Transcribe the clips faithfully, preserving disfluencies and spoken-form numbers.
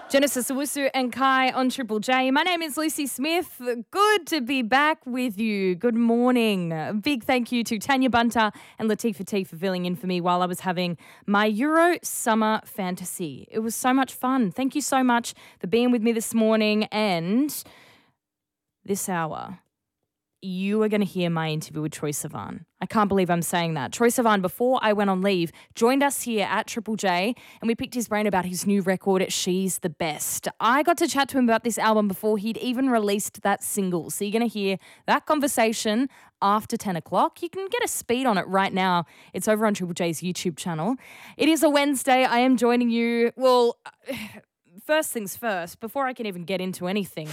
Genesis Owusu and Kai on Triple J. My name is Lucy Smith. Good to be back with you. Good morning. A big thank you to Tanya Bunter and Latifah T for filling in for me while I was having my Euro Summer Fantasy. It was so much fun. Thank you so much for being with me this morning and this hour. You are going to hear my interview with Troye Sivan. I can't believe I'm saying that. Troye Sivan, before I went on leave, joined us here at Triple J and we picked his brain about his new record, She's the Best. I got to chat to him about this album before he'd even released that single. So you're going to hear that conversation after ten o'clock. You can get a speed on it right now. It's over on Triple J's YouTube channel. It is a Wednesday. I am joining you. Well, first things first, before I can even get into anything.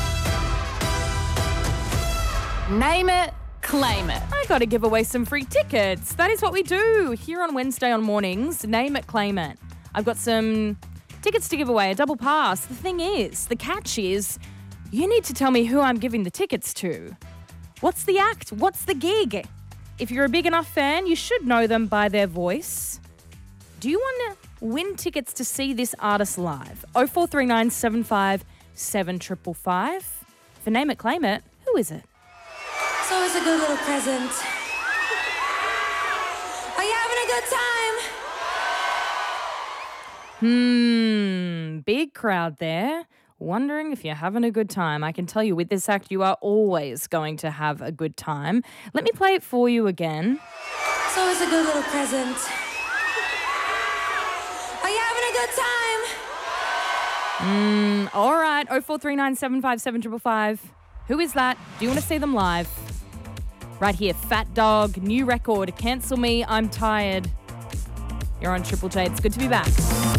Name it, claim it. I got to give away some free tickets. That is what we do here on Wednesday on mornings. Name it, claim it. I've got some tickets to give away, a double pass. The thing is, the catch is, you need to tell me who I'm giving the tickets to. What's the act? What's the gig? If you're a big enough fan, you should know them by their voice. Do you want to win tickets to see this artist live? oh four three nine seven five seven five five five. For Name It, Claim It, who is it? It's always a good little present. Are you having a good time? Hmm, big crowd there. Wondering if you're having a good time. I can tell you with this act, you are always going to have a good time. Let me play it for you again. It's always a good little present. Are you having a good time? Hmm, all right. oh four three nine seven five seven five five five. Who is that? Do you want to see them live? Right here, Fat Dog, new record, Cancel Me, I'm Tired. You're on Triple J. It's good to be back.